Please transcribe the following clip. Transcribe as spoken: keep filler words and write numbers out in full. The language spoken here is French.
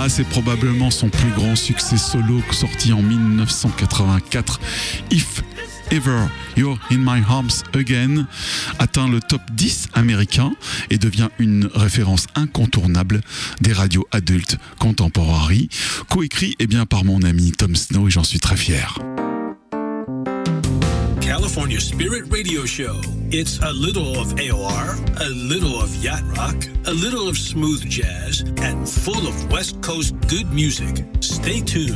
Ah, c'est probablement son plus grand succès solo sorti en dix-neuf cent quatre-vingt-quatre. If Ever You're in My Arms Again atteint le top dix américain et devient une référence incontournable des radios adultes contemporaries, coécrit eh bien, par mon ami Tom Snow et j'en suis très fier. California Spirit Radio Show. It's a little of A O R, a little of yacht rock, a little of smooth jazz, and full of West Coast good music. Stay tuned.